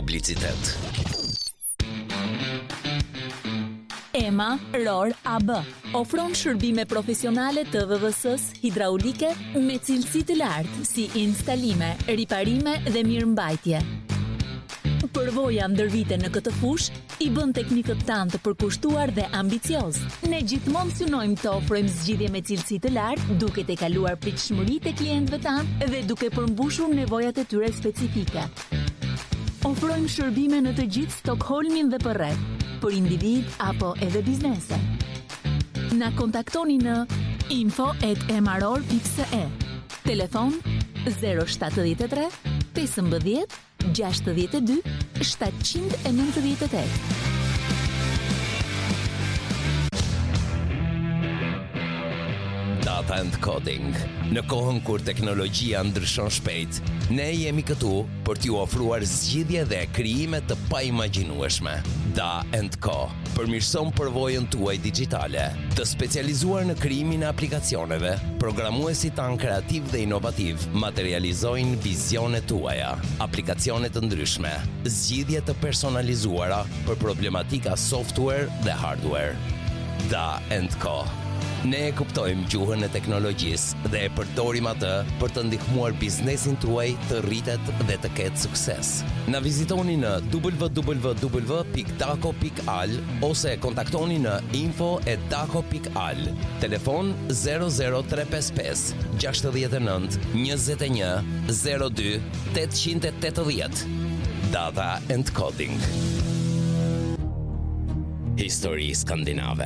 publicitet. EMA ROR AB ofron shërbime profesionale të VVS-s hidraulike me cilësi të lartë si instalime, riparime dhe mirëmbajtje. Përvoja ndër vite në këtë fushë i bën teknikët tanë të përkushtuar dhe ambicioz. Ne gjithmonë synojmë të ofrojmë zgjidhje me cilësi të lartë, duke të kaluar pritshmëritë e klientëve tanë dhe duke përmbushur nevojat e tyre specifike. Ofrojmë shërbime në të gjithë Stockholmin dhe përreth, për individ apo edhe biznese. Na kontaktoni në info@emaror.se. Telefon 073 15 62 798. Data and Coding. Në kohën kur teknologjia ndryshon shpejt, ne jemi këtu për t'ju ofruar zgjidhje dhe krijime të paimagjinueshme. Da & Co përmirëson përvojën tuaj digjitale, të specializuar në krijimin e aplikacioneve. Programuesit tanë kreativ dhe inovativ materializojnë vizionet tuaja, aplikacione të ndryshme, zgjidhje të personalizuara për problematika software dhe hardware. Da & Co. Ne e kuptojmë gjuhën e teknologjisë dhe e përdorim atë për të ndihmuar biznesin tuaj të rritet dhe të ketë sukses. Na vizitoni në www.daco.al ose kontaktoni në info@daco.al. Telefon 00355 69 21 02 880. Data and Coding. Histori skandinave.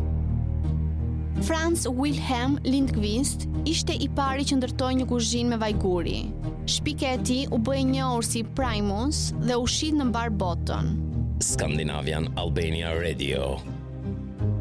Franz Wilhelm Lindqvist ishte i pari që ndërtoi një kuzhinë me vajguri. Shpika e tij u bë e njohur si Primus dhe u shit në mbar botën. Scandinavian Albania Radio.